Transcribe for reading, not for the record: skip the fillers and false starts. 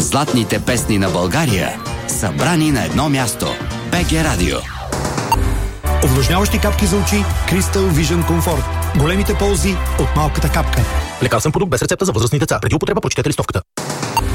Златните песни на България, събрани на едно място. БГ Радио. Увлажняващи капки за очи Crystal Vision Comfort. Големите ползи от малката капка. Лекарствен продукт без рецепта за възрастни деца. Преди употреба прочетете листовката.